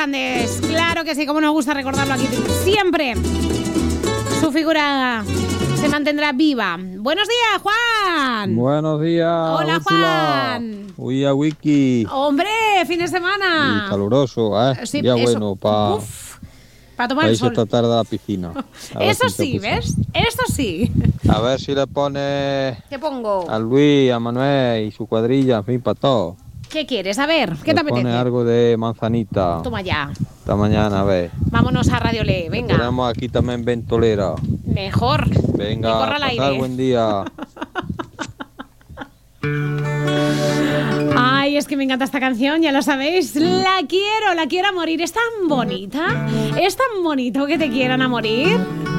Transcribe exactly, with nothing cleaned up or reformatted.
grandes. Claro que sí, como nos gusta recordarlo aquí siempre. Su figura se mantendrá viva. Buenos días, Juan. Buenos días. Hola, Úrsula. Juan. Uy, a Wiki. Hombre, fin de semana. Y caluroso, ¿eh? Sí, Día eso. bueno para pa tomar el irse sol. esta tarde a la piscina. A Eso ver si sí, te puso. ¿ves? Eso sí. A ver si le pone ¿Qué pongo? a Luis, a Manuel y su cuadrilla, en fin, para todo. ¿Qué quieres? A ver, ¿qué Le te pone apetece? algo de manzanita. Toma ya. Esta mañana, a ver. Vámonos a Radio Le, venga. Tenemos aquí también ventolera. Mejor. Venga, Que corra al pasar aire. buen día. Ay, es que me encanta esta canción, ya lo sabéis. La quiero, la quiero a morir. Es tan bonita. Es tan bonito que te quieran a morir.